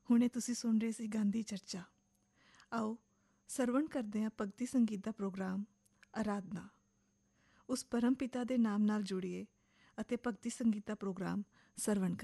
ਹੁਣੇ ਤੁਸੀਂ ਸੁਣ ਰਹੇ ਸੀ ਗਾਂਧੀ ਚਰਚਾ। ਆਓ ਸਰਵਣ ਕਰਦੇ ਹਾਂ ਭਗਤੀ ਸੰਗੀਤ ਦਾ ਪ੍ਰੋਗਰਾਮ ਅਰਾਧਨਾ। ਉਸ ਪਰਮ ਪਿਤਾ ਦੇ ਨਾਮ ਨਾਲ ਜੁੜੀਏ ਅਤੇ ਭਗਤੀ ਸੰਗੀਤ ਦਾ ਪ੍ਰੋਗਰਾਮ ਸਰਵਣ ਕਰੀਏ।